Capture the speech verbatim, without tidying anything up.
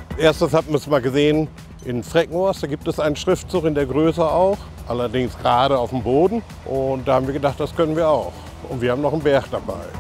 Erstes hatten wir es mal gesehen in Freckenhorst, da gibt es einen Schriftzug in der Größe auch, allerdings gerade auf dem Boden. Und da haben wir gedacht, das können wir auch. Und wir haben noch einen Berg dabei.